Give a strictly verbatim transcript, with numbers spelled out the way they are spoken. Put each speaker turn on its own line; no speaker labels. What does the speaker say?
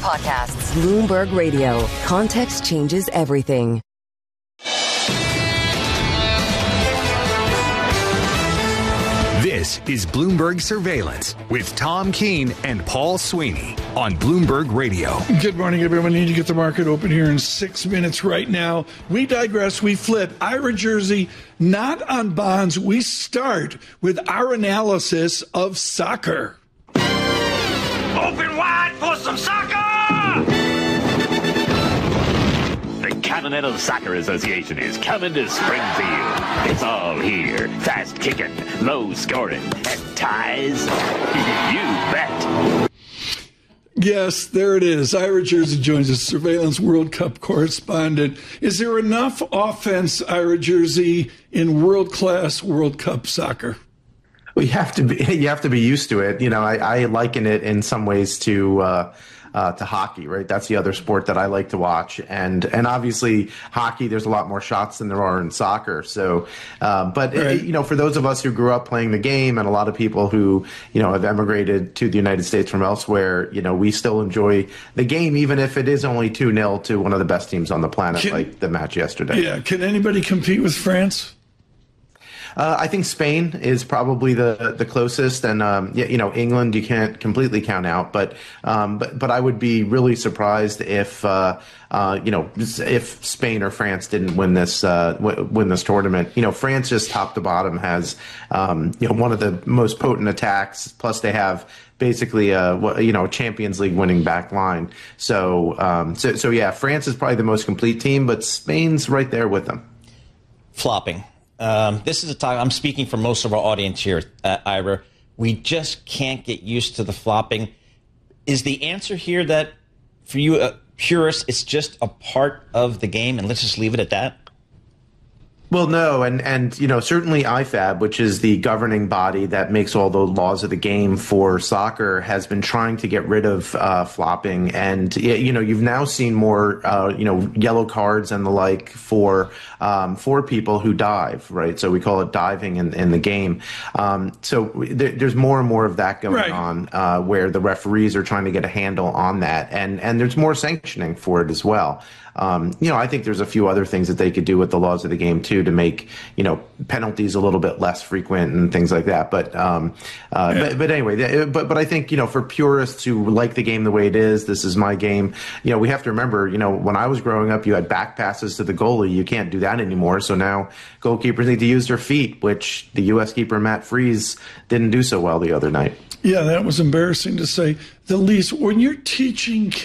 podcasts. Bloomberg Radio. Context changes everything.
This is Bloomberg Surveillance with Tom Keene and Paul Sweeney on Bloomberg Radio.
Good morning, everyone. We need to get the market open here in six minutes right now. We digress. We flip. Ira Jersey, not on bonds. We start with our analysis of soccer.
Open wide for some soccer! The Continental Soccer Association is coming to Springfield. It's all here. Fast kicking, low scoring, and ties. You bet.
Yes, there it is. Ira Jersey joins us, Surveillance World Cup correspondent. Is there enough offense, Ira Jersey, in world-class World Cup soccer?
Well, you have to be you have to be used to it. You know, I, I liken it in some ways to uh, uh, to hockey, right? That's the other sport that I like to watch, and and obviously hockey, there's a lot more shots than there are in soccer. So, uh, but right. it, you know, for those of us who grew up playing the game, and a lot of people who you know have emigrated to the United States from elsewhere, you know, we still enjoy the game, even if it is only two nil to one of the best teams on the planet, can, like the match yesterday.
Yeah, can anybody compete with France?
Uh, I think Spain is probably the the closest, and um, yeah, you know, England you can't completely count out, but um, but but I would be really surprised if uh, uh, you know if Spain or France didn't win this uh, w- win this tournament. You know, France just top to bottom has um, you know one of the most potent attacks. Plus, they have basically a you know Champions League winning back line. So um, so so yeah, France is probably the most complete team, but Spain's right there with them.
Flopping. Um, this is a time I'm speaking for most of our audience here, uh, Ira. We just can't get used to the flopping. Is the answer here that for you, uh, purists, it's just a part of the game, and let's just leave it at that?
Well, no, and, and you know, certainly I F A B, which is the governing body that makes all the laws of the game for soccer, has been trying to get rid of uh, flopping. And, you know, you've now seen more, uh, you know, yellow cards and the like for um, for people who dive, right? So we call it diving in, in the game. Um, so th- there's more and more of that going right. on uh, where the referees are trying to get a handle on that. And, and there's more sanctioning for it as well. Um, you know, I think there's a few other things that they could do with the laws of the game, too, to make, you know, penalties a little bit less frequent and things like that. But um, uh, yeah. but, but anyway, but but I think, you know, for purists who like the game the way it is, this is my game. You know, we have to remember, you know, when I was growing up, you had back passes to the goalie. You can't do that anymore. So now goalkeepers need to use their feet, which the U S keeper Matt Freese didn't do so well the other night.
Yeah, that was embarrassing to say the least. When you're teaching kids